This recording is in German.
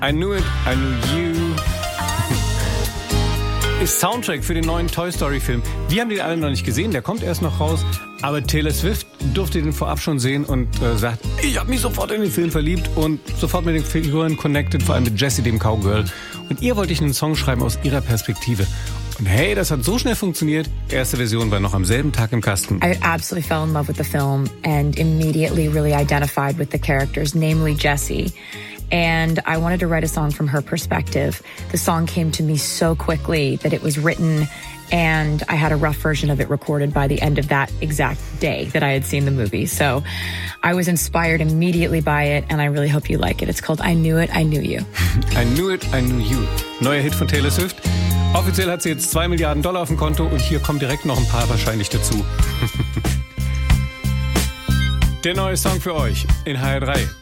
I Knew It, I Knew You. Ist Soundtrack für den neuen Toy Story Film. Wir haben den alle noch nicht gesehen, der kommt erst noch raus. Aber Taylor Swift durfte den vorab schon sehen und sagt, ich habe mich sofort in den Film verliebt und sofort mit den Figuren connected, vor allem mit Jessie, dem Cowgirl. Und ihr wollte ich einen Song schreiben aus ihrer Perspektive. Und hey, das hat so schnell funktioniert. Erste Version war noch am selben Tag im Kasten. I absolutely fell in love with the film and immediately really identified with the characters, namely Jessie. And I wanted to write a song from her perspective. The song came to me so quickly that it was written and I had a rough version of it recorded by the end of that exact day that I had seen the movie. So I was inspired immediately by it and I really hope you like it. It's called I Knew It, I Knew You. I Knew It, I Knew You. Neuer Hit von Taylor Swift. Offiziell hat sie jetzt $2 Milliarden auf dem Konto und hier kommen direkt noch ein paar wahrscheinlich dazu. Der neue Song für euch in HR3.